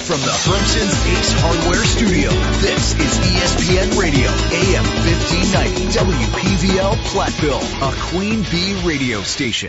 From the Hermson's Ace Hardware Studio, this is ESPN Radio, AM 1590, WPVL Platteville, a Queen Bee radio station.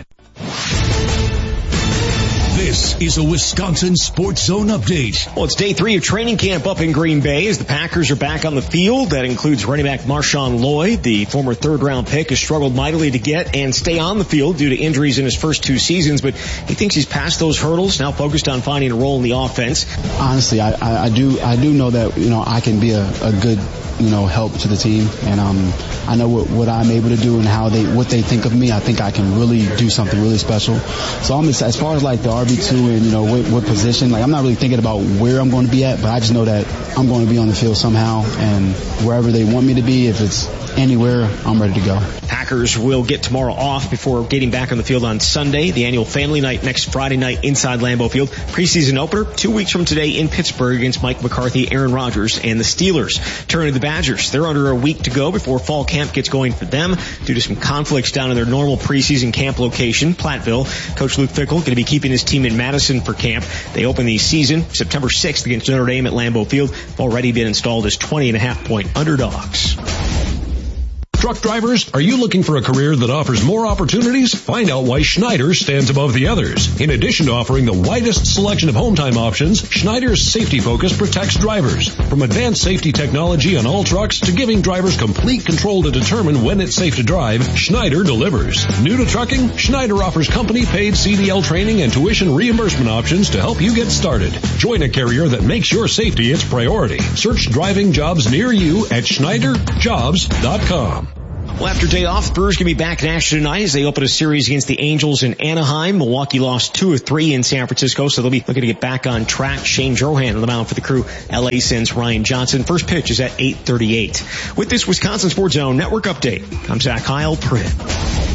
This is a Wisconsin Sports Zone update. Well, it's day 3 of training camp up in Green Bay as the Packers are back on the field. That includes running back Marshawn Lloyd. The former third-round pick has struggled mightily to get and stay on the field due to injuries in his first 2 seasons, but he thinks he's passed those hurdles, now focused on finding a role in the offense. Honestly, I do know that, I can be a good, help to the team, and I know what I'm able to do and what they think of me. I think I can really do something really special. So I'm as far as like the RB2 and what position, like I'm not really thinking about where I'm going to be at, but I just know that I'm going to be on the field somehow, and wherever they want me to be, if it's anywhere, I'm ready to go. Packers will get tomorrow off before getting back on the field on Sunday. The annual family night next Friday night inside Lambeau Field. Preseason opener 2 weeks from today in Pittsburgh against Mike McCarthy, Aaron Rodgers, and the Steelers. Turning to the Badgers, they're under a week to go before fall camp gets going for them due to some conflicts down in their normal preseason camp location, Platteville. Coach Luke Fickell going to be keeping his team in Madison for camp. They open the season September 6th against Notre Dame at Lambeau Field. They've already been installed as 20.5-point underdogs. Truck drivers, are you looking for a career that offers more opportunities? Find out why Schneider stands above the others. In addition to offering the widest selection of home time options, Schneider's safety focus protects drivers. From advanced safety technology on all trucks to giving drivers complete control to determine when it's safe to drive, Schneider delivers. New to trucking? Schneider offers company-paid CDL training and tuition reimbursement options to help you get started. Join a carrier that makes your safety its priority. Search driving jobs near you at SchneiderJobs.com. Well, after day off, Brewers going to be back in action tonight as they open a series against the Angels in Anaheim. Milwaukee lost 2 of 3 in San Francisco, so they'll be looking to get back on track. Shane Drohan on the mound for the Crew. LA sends Ryan Johnson. First pitch is at 8:38. With this Wisconsin Sports Zone Network update, I'm Zach Heil.